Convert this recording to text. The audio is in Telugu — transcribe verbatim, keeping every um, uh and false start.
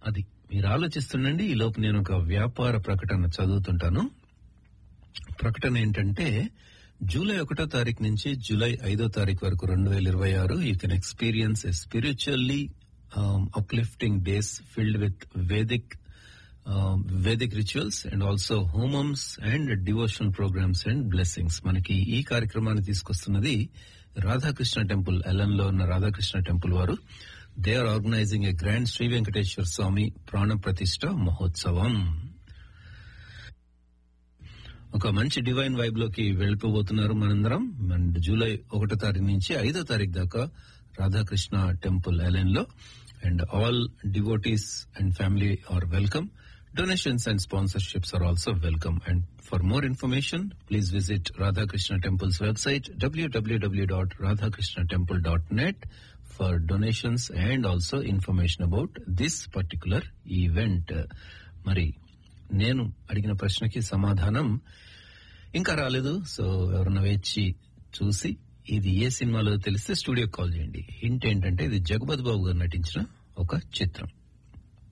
అది మీరు ఆలోచిస్తుండండి. ఈ లోపు నేను ఒక వ్యాపార ప్రకటన చదువుతుంటాను. ప్రకటన ఏంటంటే, జూలై ఒకటో తారీఖు నుంచి జూలై ఐదో తారీఖు వరకు రెండు వేల ఇరవై ఆరు you can experience a spiritually uplifting days filled with Vedic Vedic rituals and also హోమమ్స్ and devotional programmes and blessings. మనకి ఈ కార్యక్రమాన్ని తీసుకొస్తున్నది రాధాకృష్ణ టెంపుల్, ఎలన్ లో ఉన్న రాధాకృష్ణ టెంపుల్ వారు. They are organizing a grand Shri Venkateswara స్వామి ప్రాణ ప్రతిష్ఠ మహోత్సవం. ఒక మంచి డివైన్ వైబ్ లోకి వెళ్ళిపోబోతున్నారు మనందరం. అండ్ జూలై ఒకటో తారీఖు నుంచి ఐదో తారీఖు దాకా రాధాకృష్ణ టెంపుల్ ఎలెన్ లో. And all devotees and family or welcome. Donations and sponsorships are also welcome. And for more information, please visit Radhakrishna Temple's website w w w dot radhakrishna temple dot net for donations and also information about this particular event. మరి నేను అడిగిన ప్రశ్నకి సమాధానం ఇంకా రాలేదు. సో ఎవరన్నా వేచి చూసి ఇది ఏ సినిమాలో తెలిస్తే స్టూడియో కాల్ చేయండి. హింట్ ఏంటంటే ఇది జగపతి బాబు గారు నటించిన ఒక చిత్రం.